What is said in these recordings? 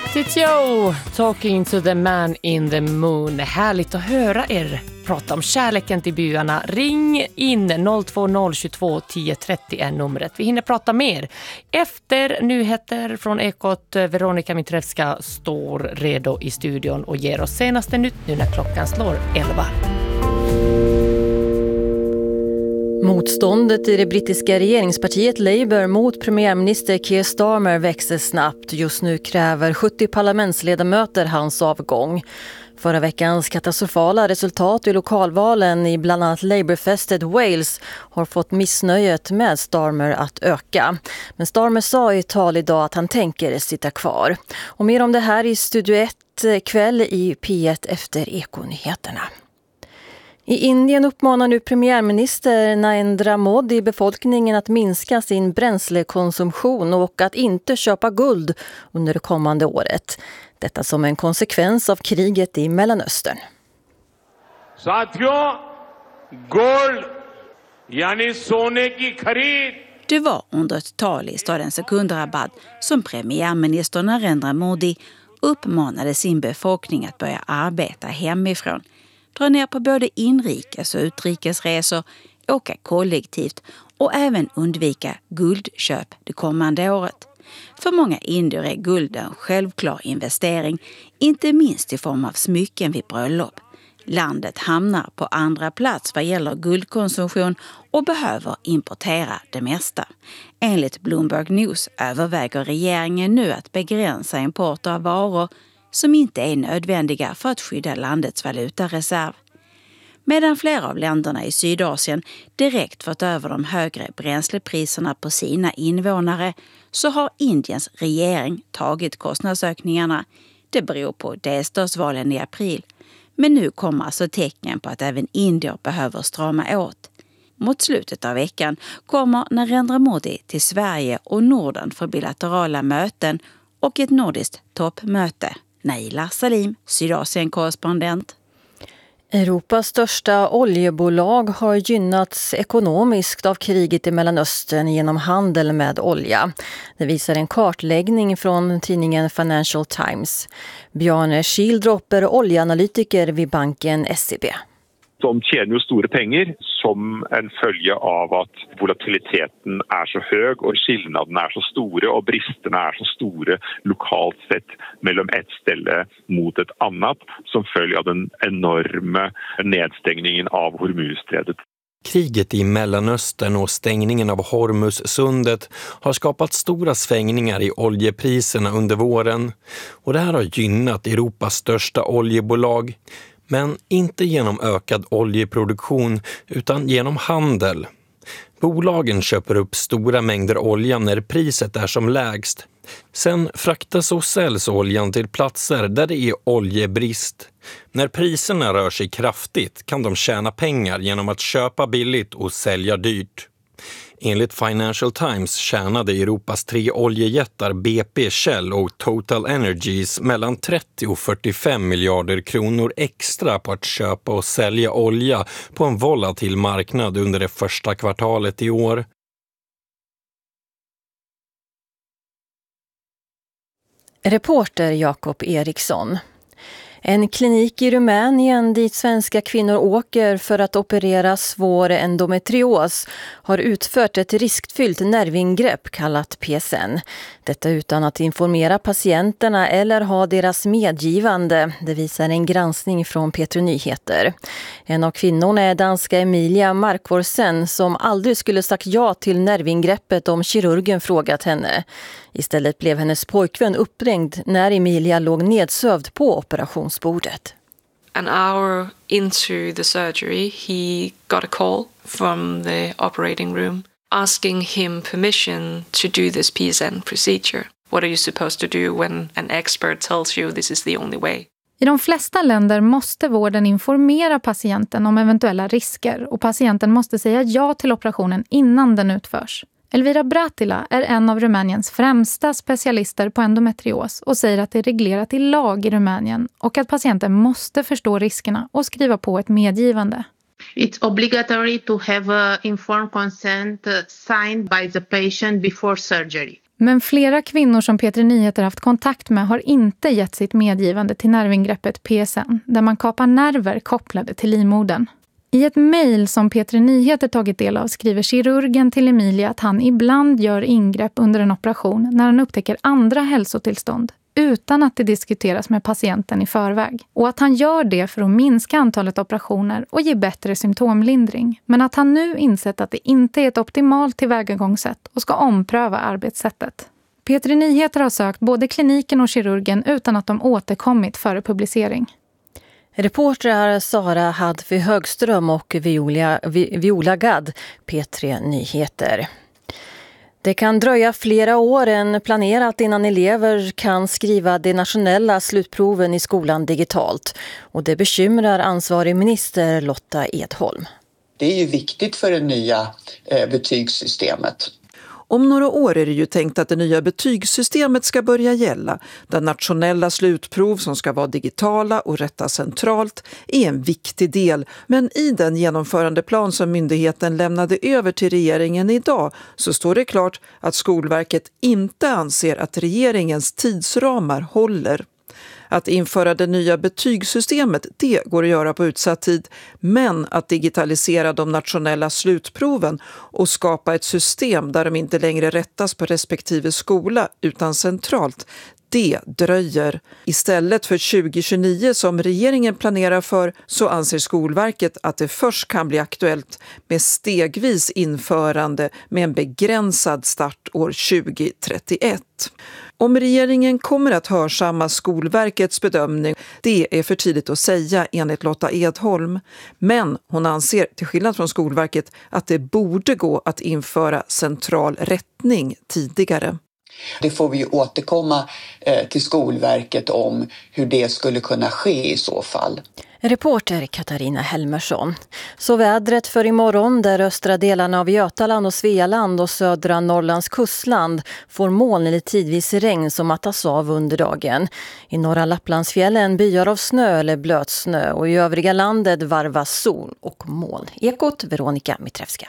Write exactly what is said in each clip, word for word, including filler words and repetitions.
Titio, talking to the man in the moon. Härligt att höra er prata om kärleken till byarna. Ring in noll två noll tjugotvå tio trettio är numret. Vi hinner prata mer. Efter nyheter från Ekot, Veronica Mitrevska står redo i studion och ger oss senaste nytt nu när klockan slår elva. Motståndet i det brittiska regeringspartiet Labour mot premiärminister Keir Starmer växer snabbt. Just nu kräver sjuttio parlamentsledamöter hans avgång. Förra veckans katastrofala resultat i lokalvalen i bland annat Labour-fästet Wales har fått missnöjet med Starmer att öka. Men Starmer sa i tal idag att han tänker sitta kvar. Och mer om det här i Studio ett kväll i P ett efter Ekonyheterna. I Indien uppmanar nu premiärminister Narendra Modi befolkningen att minska sin bränslekonsumtion och att inte köpa guld under det kommande året. Detta som en konsekvens av kriget i Mellanöstern. Sathiyo, gold, yani sone ki kharid. Det var under ett tal i staden Secunderabad som premiärminister Narendra Modi uppmanade sin befolkning att börja arbeta hemifrån. Dra ner på både inrikes- och utrikesresor, åka kollektivt och även undvika guldköp det kommande året. För många indier är guld en självklar investering, inte minst i form av smycken vid bröllop. Landet hamnar på andra plats vad gäller guldkonsumtion och behöver importera det mesta. Enligt Bloomberg News överväger regeringen nu att begränsa import av varor som inte är nödvändiga för att skydda landets valutareserv. Medan flera av länderna i Sydasien direkt fått över de högre bränslepriserna på sina invånare så har Indiens regering tagit kostnadsökningarna. Det beror på delstatsvalen i april. Men nu kommer alltså tecken på att även indier behöver strama åt. Mot slutet av veckan kommer Narendra Modi till Sverige och Norden för bilaterala möten och ett nordiskt toppmöte. Naila Salim, Sydasien-korrespondent. Europas största oljebolag har gynnats ekonomiskt av kriget i Mellanöstern genom handel med olja. Det visar en kartläggning från tidningen Financial Times. Bjarne Schildropper, oljeanalytiker vid banken S C B. De tjänar ju stora pengar som en följe av att volatiliteten är så hög och skillnaderna är så stora och bristerna är så stora lokalt sett mellan ett ställe mot ett annat som följer av den enorma nedstängningen av Hormuzsträdet. Kriget i Mellanöstern och stängningen av Hormuzsundet har skapat stora svängningar i oljepriserna under våren och det här har gynnat Europas största oljebolag. Men inte genom ökad oljeproduktion utan genom handel. Bolagen köper upp stora mängder olja när priset är som lägst. Sen fraktas och säljs oljan till platser där det är oljebrist. När priserna rör sig kraftigt kan de tjäna pengar genom att köpa billigt och sälja dyrt. Enligt Financial Times tjänade Europas tre oljejättar B P, Shell och Total Energies mellan trettio och fyrtiofem miljarder kronor extra på att köpa och sälja olja på en volatil marknad under det första kvartalet i år. Reporter Jakob Eriksson. En klinik i Rumänien dit svenska kvinnor åker för att operera svår endometrios har utfört ett riskfyllt nervingrepp kallat P S N. Detta utan att informera patienterna eller ha deras medgivande. Det visar en granskning från P tre Nyheter. En av kvinnorna är danska Emilia Markvorsen som aldrig skulle sagt ja till nervingreppet om kirurgen frågat henne. Istället blev hennes pojkvän uppringd när Emilia låg nedsövd på operationsbordet. An hour into the surgery, he got a call from the operating room asking him permission to do this P S N procedure. What are you supposed to do when an expert tells you this is the only way? I de flesta länder måste vården informera patienten om eventuella risker och patienten måste säga ja till operationen innan den utförs. Elvira Bratila är en av Rumäniens främsta specialister på endometrios och säger att det är reglerat i lag i Rumänien och att patienten måste förstå riskerna och skriva på ett medgivande. It's obligatory to have a informed consent signed by the patient before surgery. Men flera kvinnor som P tre Nyheter haft kontakt med har inte gett sitt medgivande till nervingreppet P S N, där man kapar nerver kopplade till livmodern. I ett mejl som P tre Nyheter tagit del av skriver kirurgen till Emilia att han ibland gör ingrepp under en operation när han upptäcker andra hälsotillstånd utan att det diskuteras med patienten i förväg. Och att han gör det för att minska antalet operationer och ge bättre symptomlindring. Men att han nu insett att det inte är ett optimalt tillvägagångssätt och ska ompröva arbetssättet. P tre Nyheter har sökt både kliniken och kirurgen utan att de återkommit före publicering. Reportrar Sara Hadfi Högström och Viola, Viola Gadd, P tre Nyheter. Det kan dröja flera år än planerat innan elever kan skriva de nationella slutproven i skolan digitalt. Och det bekymrar ansvarig minister Lotta Edholm. Det är ju viktigt för det nya eh, betygssystemet. Om några år är det ju tänkt att det nya betygssystemet ska börja gälla, där nationella slutprov som ska vara digitala och rättas centralt är en viktig del. Men i den genomförandeplan som myndigheten lämnade över till regeringen idag så står det klart att Skolverket inte anser att regeringens tidsramar håller. Att införa det nya betygssystemet, det går att göra på utsatt tid, men att digitalisera de nationella slutproven och skapa ett system där de inte längre rättas på respektive skola utan centralt, det dröjer. Istället för tjugo tjugonio som regeringen planerar för så anser Skolverket att det först kan bli aktuellt med stegvis införande med en begränsad start år tjugo trettioett. Om regeringen kommer att hörsamma Skolverkets bedömning, det är för tidigt att säga enligt Lotta Edholm. Men hon anser, till skillnad från Skolverket, att det borde gå att införa central rättning tidigare. Det får vi ju återkomma eh, till Skolverket om hur det skulle kunna ske i så fall. Reporter Katarina Helmersson. Så vädret för imorgon där östra delarna av Götaland och Svealand och södra Norrlands kustland får moln eller tidvis regn som mattas av under dagen. I norra Lapplandsfjällen byar av snö eller blöt snö och i övriga landet varvas sol och moln. Ekot Veronica Mitrevska.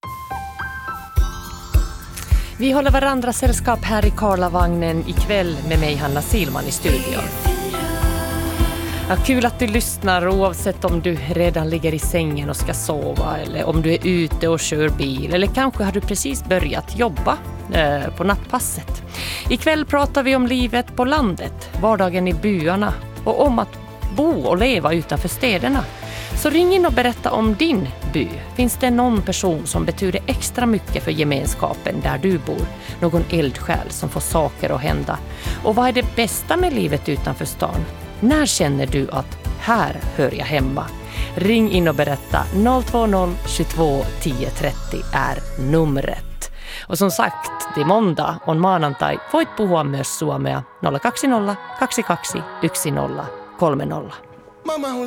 Vi håller varandra sällskap här i Karlavagnen ikväll med mig Hanna Silman i studion. Ja, kul att du lyssnar oavsett om du redan ligger i sängen och ska sova eller om du är ute och kör bil eller kanske har du precis börjat jobba eh, på nattpasset. Ikväll pratar vi om livet på landet, vardagen i byarna och om att bo och leva utanför städerna. Så ring in och berätta om din by. Finns det någon person som betyder extra mycket för gemenskapen där du bor? Någon eldsjäl som får saker att hända? Och vad är det bästa med livet utanför stan? När känner du att här hör jag hemma? Ring in och berätta. noll två noll tjugotvå tio trettio är numret. Och som sagt, det är måndag och maanantai voit puhua myös suomea nolla kaksi nolla kaksi kaksi yksi nolla kolme nolla.